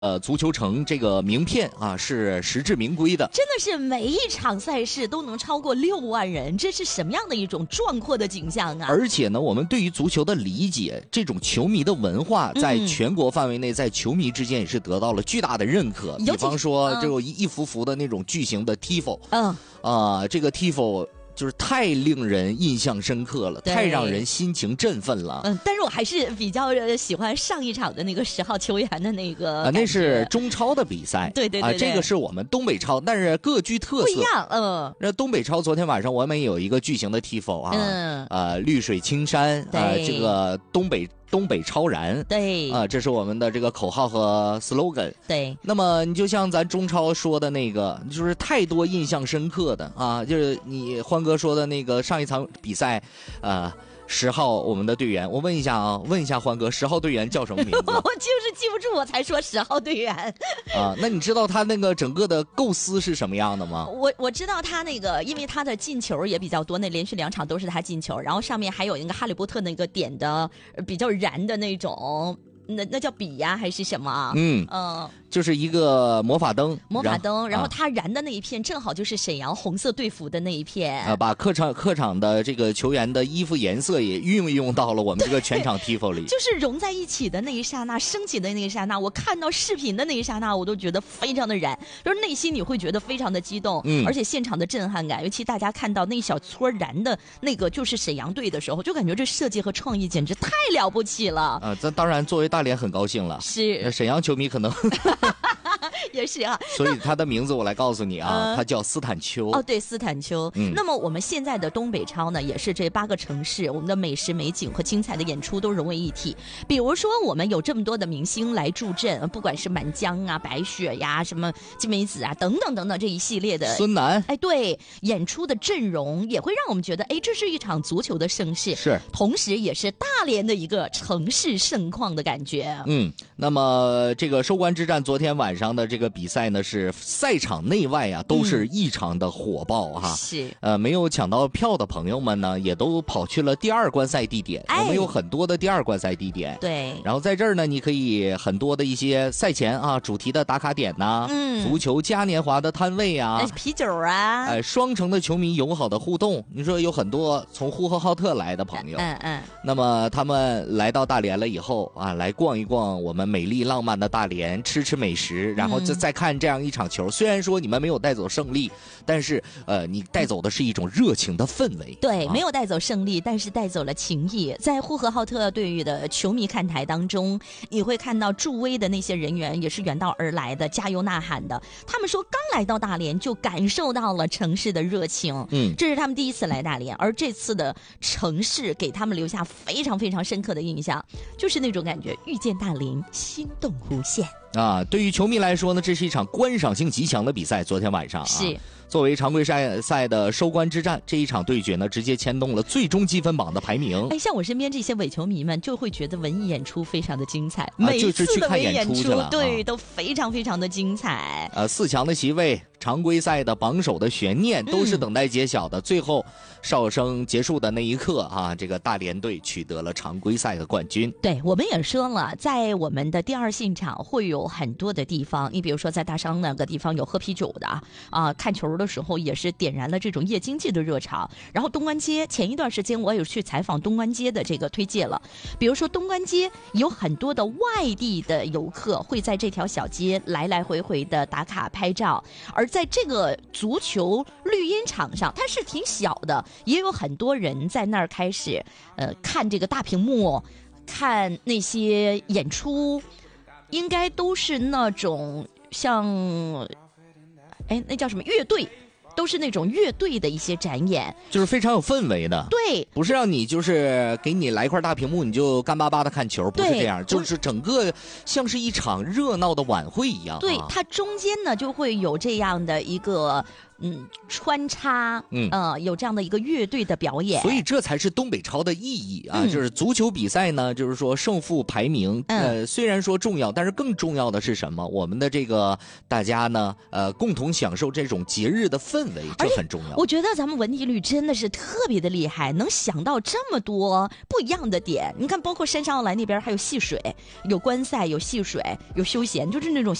足球城这个名片啊是实至名归的， 真的是每一场赛事都能超过6万人，这是什么样的一种壮阔的景象啊！ 而且呢，我们对于足球的理解，这种球迷的文化，在全国范围内，在球迷之间也是得到了巨大的认可。比方说，这种一幅幅的那种巨型的 Tifo， 这个 Tifo。就是太令人印象深刻了，太让人心情振奋了。 但是我还是比较喜欢上一场的那个10号球员的那个那是中超的比赛， 对， 这个是我们东北超，但是各具特色，不一样。 那东北超昨天晚上我们也有一个巨型的 Tifo 啊，绿水青山这个东北超然， 对这是我们的这个口号和 slogan。 对， 那么你就像咱中超说的那个，就是太多印象深刻的啊，就是你欢哥说的那个上一场比赛，10号我们的队员，我问一下欢哥，10号队员叫什么名字？ 我就是记不住，我才说10号队员啊。那你知道他那个整个的构思是什么样的吗？ 我知道他那个，因为他的进球也比较多，那连续2场都是他进球，然后上面还有那个哈利波特那个点的比较燃的那种。那叫笔呀还是什么？ 就是一个魔法灯， 然后它燃的那一片正好就是沈阳红色队服的那一片把客场的这个球员的衣服颜色也运用到了我们这个全场 Tifo 里， 就是融在一起的那一刹那，升起的那一刹那，我看到视频的那一刹那，我都觉得非常的燃，就是内心你会觉得非常的激动，而且现场的震撼感，尤其大家看到那一小撮燃的那个就是沈阳队的时候，就感觉这设计和创意简直太了不起了这当然作为大连很高兴了， 是沈阳球迷可能也是啊， 所以他的名字我来告诉你啊，他叫斯坦丘。 对，斯坦丘。那么我们现在的东北超呢，也是这8个城市，我们的美食美景和精彩的演出都融为一体。比如说，我们有这么多的明星来助阵，不管是满江啊、白雪呀、什么金梅子啊等等等等这一系列的孙楠， 对，演出的阵容也会让我们觉得，这是一场足球的盛事， 是， 同时也是大连的一个城市盛况的感觉。 那么这个收官之战昨天晚上的这个比赛呢，是赛场内外啊都是异常的火爆哈。 是， 没有抢到票的朋友们呢，也都跑去了第2观赛地点。我们有很多的第2观赛地点。 对。 然后在这儿呢，你可以很多的一些赛前啊主题的打卡点呐，足球嘉年华的摊位啊， 啤酒啊， 双城的球迷友好的互动。你说有很多从呼和浩特来的朋友，那么他们来到大连了以后啊，来逛一逛我们美丽浪漫的大连，吃美食，然后再看这样一场球。虽然说你们没有带走胜利，但是你带走的是一种热情的氛围。 对，没有带走胜利，但是带走了情谊。在呼和浩特队的球迷看台当中，你会看到助威的那些人员也是远道而来的，加油呐喊的。他们说刚来到大连就感受到了城市的热情，这是他们第一次来大连，而这次的城市给他们留下非常非常深刻的印象，就是那种感觉，遇见大连，心动无限。 对于球迷来说呢，这是一场观赏性极强的比赛。昨天晚上是作为常规赛的收官之战，这一场对决呢，直接牵动了最终积分榜的排名。 像我身边这些伪球迷们就会觉得文艺演出非常的精彩， 就是去看演出去了， 对，都非常非常的精彩。 4强的席位，常规赛的榜首的悬念都是等待揭晓的。最后哨声结束的那一刻啊，这个大连队取得了常规赛的冠军。 对，我们也说了，在我们的第2现场会有很多的地方，你比如说在大商那个地方有喝啤酒的看球的时候也是点燃了这种夜经济的热潮。然后东关街前一段时间我也去采访东关街的这个推介了，比如说东关街有很多的外地的游客会在这条小街来来回回的打卡拍照，而在这个足球绿茵场上，它是挺小的，也有很多人在那儿开始看这个大屏幕，看那些演出，应该都是那种像那叫什么乐队，都是那种乐队的一些展演， 就是非常有氛围的。 对， 不是让你就是给你来一块大屏幕你就干巴巴的看球，不是这样，就是整个像是一场热闹的晚会一样。 对，它中间呢就会有这样的一个穿插，有这样的一个乐队的表演， 所以这才是东北超的意义啊！就是足球比赛呢，就是说胜负排名，虽然说重要，但是更重要的是什么？我们的这个大家呢，共同享受这种节日的氛围，这很重要。 我觉得咱们文体旅真的是特别的厉害，能想到这么多不一样的点。你看，包括山上来那边还有戏水，有观赛，有戏水，有休闲，就是那种